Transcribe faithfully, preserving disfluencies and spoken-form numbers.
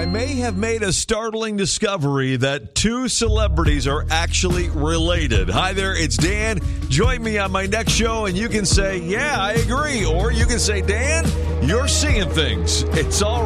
may have made a startling discovery that two celebrities are actually related. Hi there, it's Dan. Join me on my next show and you can say, yeah, I agree. Or you can say, Dan, you're seeing things. It's all